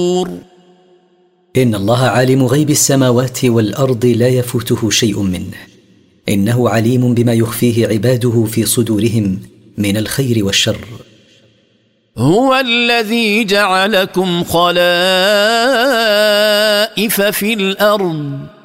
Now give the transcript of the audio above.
إن الله عالم غيب السماوات والأرض لا يفوته شيء منه، إنه عليم بما يخفيه عباده في صدورهم من الخير والشر. هو الذي جعلكم خلائف في الأرض